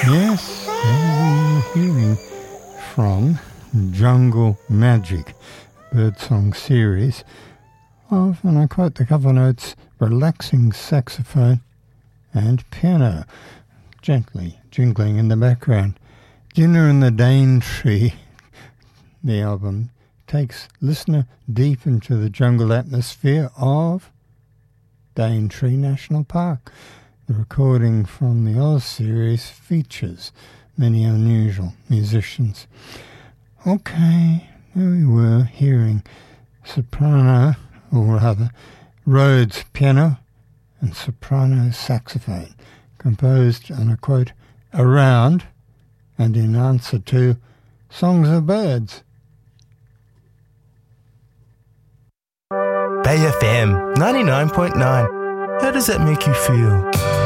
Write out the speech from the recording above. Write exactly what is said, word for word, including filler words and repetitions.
Yes, and we were hearing from Jungle Magic, birdsong series of, and I quote the cover notes, relaxing saxophone and piano, gently jingling in the background. Dinner in the Daintree, the album, takes listener deep into the jungle atmosphere of Daintree National Park. The recording from the Oz series features many unusual musicians. Okay, there we were hearing soprano, or rather Rhodes piano and soprano saxophone, composed on a quote, around and in answer to songs of birds. Bay F M ninety-nine point nine. How does that make you feel?